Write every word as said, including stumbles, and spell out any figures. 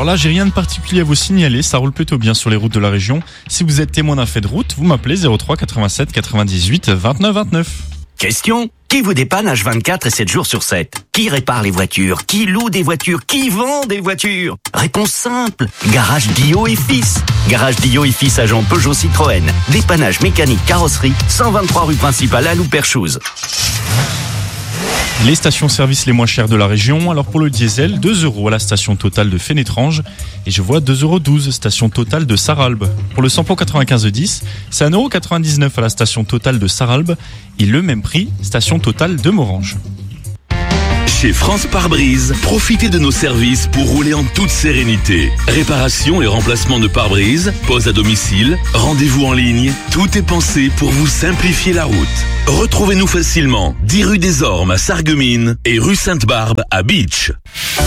Alors là, j'ai rien de particulier à vous signaler, ça roule plutôt bien sur les routes de la région. Si vous êtes témoin d'un fait de route, vous m'appelez zéro trois quatre-vingt-sept quatre-vingt-dix-huit vingt-neuf vingt-neuf. Question: qui vous dépanne H vingt-quatre et sept jours sur sept? Qui répare les voitures? Qui loue des voitures? Qui vend des voitures? Réponse simple: Garage Guillot et Fils. Garage Guillot et Fils, agent Peugeot Citroën. Dépannage mécanique, carrosserie, cent vingt-trois rue principale à Louperchouse. Les stations-service les moins chères de la région. Alors pour le diesel, deux euros à la station Total de Fénétrange. Et je vois deux euros douze, station Total de Sarralbe. Pour le samplon quatre-vingt-quinze dix, c'est un euro quatre-vingt-dix-neuf à la station Total de Sarralbe. Et le même prix, station Total de Morange. Chez France Pare-Brise, profitez de nos services pour rouler en toute sérénité. Réparation et remplacement de pare-brise, pose à domicile, rendez-vous en ligne, tout est pensé pour vous simplifier la route. Retrouvez-nous facilement dix rue des Ormes à Sarreguemines et rue Sainte-Barbe à Beach.